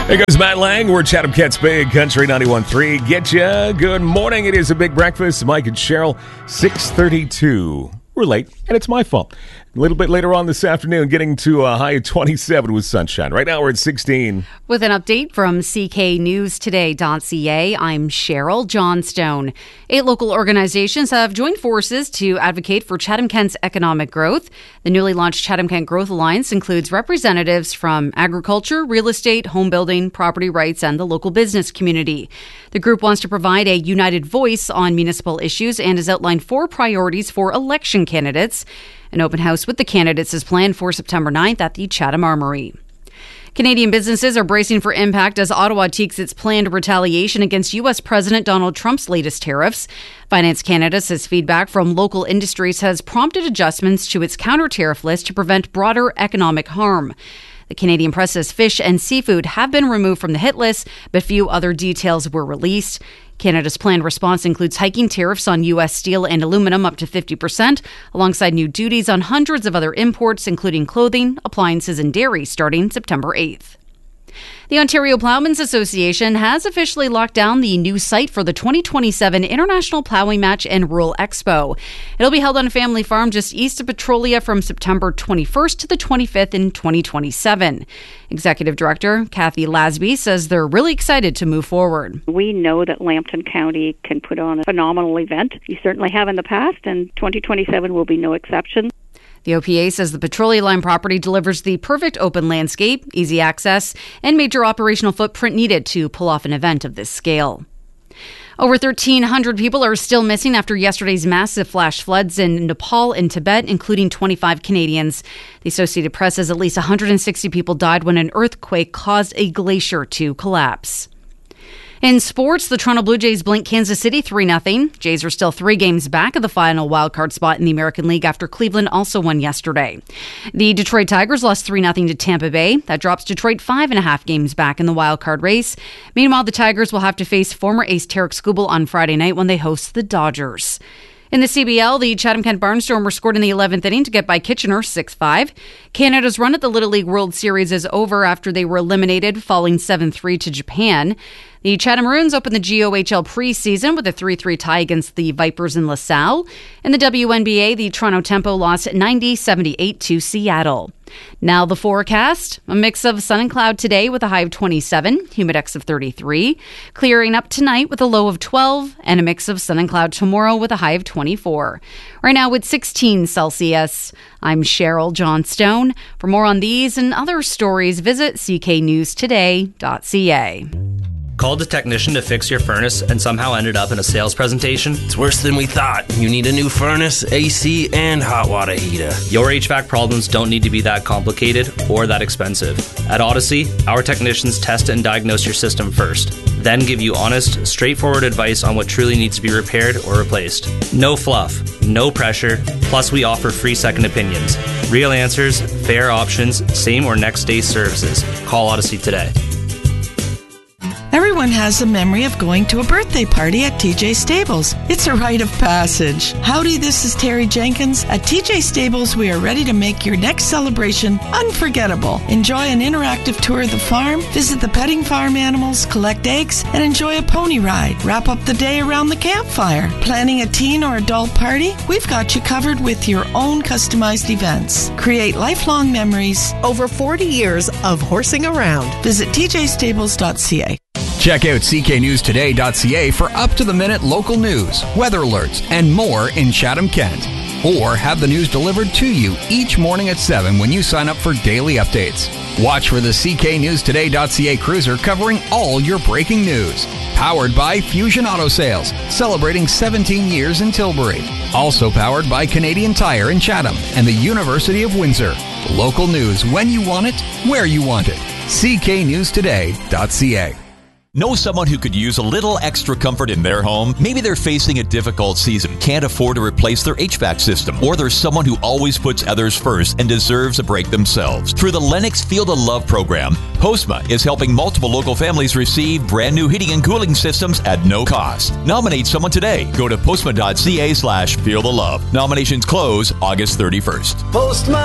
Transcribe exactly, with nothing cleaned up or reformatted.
There goes Matt Lang. We're Chatham Kent's Big Country ninety-one point three. Get ya. Good morning. It is a big breakfast. Mike and Cheryl, six thirty-two. We're late, and it's my fault. A little bit later on this afternoon, getting to a high of twenty-seven with sunshine. Right now, we're at sixteen. With an update from C K News Today dot C A, I'm Cheryl Johnstone. Eight local organizations have joined forces to advocate for Chatham Kent's economic growth. The newly launched Chatham Kent Growth Alliance includes representatives from agriculture, real estate, home building, property rights, and the local business community. The group wants to provide a united voice on municipal issues and has outlined four priorities for election candidates. An open house with the candidates is planned for September ninth at the Chatham Armory. Canadian businesses are bracing for impact as Ottawa seeks its planned retaliation against U S President Donald Trump's latest tariffs. Finance Canada says feedback from local industries has prompted adjustments to its counter-tariff list to prevent broader economic harm. The Canadian press says fish and seafood have been removed from the hit list, but few other details were released. Canada's planned response includes hiking tariffs on U S steel and aluminum up to fifty percent, alongside new duties on hundreds of other imports, including clothing, appliances, and dairy, starting September eighth. The Ontario Ploughmen's Association has officially locked down the new site for the twenty twenty-seven International Ploughing Match and Rural Expo. It'll be held on a family farm just east of Petrolia from September twenty-first to the twenty-fifth in twenty twenty-seven. Executive Director Kathy Lasby says they're really excited to move forward. We know that Lambton County can put on a phenomenal event. You certainly have in the past, and twenty twenty-seven will be no exception. The O P A says the Petrolia Line property delivers the perfect open landscape, easy access, and major operational footprint needed to pull off an event of this scale. Over thirteen hundred people are still missing after yesterday's massive flash floods in Nepal and Tibet, including twenty-five Canadians. The Associated Press says at least one hundred sixty people died when an earthquake caused a glacier to collapse. In sports, the Toronto Blue Jays blinked Kansas City three nothing. Jays are still three games back of the final wildcard spot in the American League after Cleveland also won yesterday. The Detroit Tigers lost three nothing to Tampa Bay. That drops Detroit five and a half games back in the wildcard race. Meanwhile, the Tigers will have to face former ace Tarek Skubal on Friday night when they host the Dodgers. In the C B L, the Chatham Kent Barnstormers scored in the eleventh inning to get by Kitchener six five. Canada's run at the Little League World Series is over after they were eliminated, falling seven three to Japan. The Chatham Maroons opened the G O H L preseason with a three three tie against the Vipers in LaSalle. In the W N B A, the Toronto Tempo lost ninety seventy-eight to Seattle. Now the forecast. A mix of sun and cloud today with a high of twenty-seven, humidex of thirty-three. Clearing up tonight with a low of twelve, and a mix of sun and cloud tomorrow with a high of twenty-four. Right now with sixteen Celsius. I'm Cheryl Johnstone. For more on these and other stories, visit c k news today dot c a. Called a technician to fix your furnace and somehow ended up in a sales presentation? It's worse than we thought. You need a new furnace, A C, and hot water heater. Your H V A C problems don't need to be that complicated or that expensive. At Odyssey, our technicians test and diagnose your system first, then give you honest, straightforward advice on what truly needs to be repaired or replaced. No fluff, no pressure, plus we offer free second opinions. Real answers, fair options, same or next day services. Call Odyssey today. Everyone has a memory of going to a birthday party at T J Stables. It's a rite of passage. Howdy, this is Terry Jenkins. At T J Stables, we are ready to make your next celebration unforgettable. Enjoy an interactive tour of the farm, visit the petting farm animals, collect eggs, and enjoy a pony ride. Wrap up the day around the campfire. Planning a teen or adult party? We've got you covered with your own customized events. Create lifelong memories. Over forty years of horsing around. Visit t j stables dot c a. Check out c k news today dot c a for up-to-the-minute local news, weather alerts, and more in Chatham Kent. Or have the news delivered to you each morning at seven when you sign up for daily updates. Watch for the c k news today dot c a cruiser covering all your breaking news. Powered by Fusion Auto Sales, celebrating seventeen years in Tilbury. Also powered by Canadian Tire in Chatham and the University of Windsor. Local news when you want it, where you want it. c k news today dot c a. Know someone who could use a little extra comfort in their home? Maybe they're facing a difficult season, can't afford to replace their H V A C system, or there's someone who always puts others first and deserves a break themselves. Through the Lennox Feel the Love program, Postma is helping multiple local families receive brand new heating and cooling systems at no cost. Nominate someone today. Go to postma dot c a slash feel the love. Nominations close August thirty-first. Postma!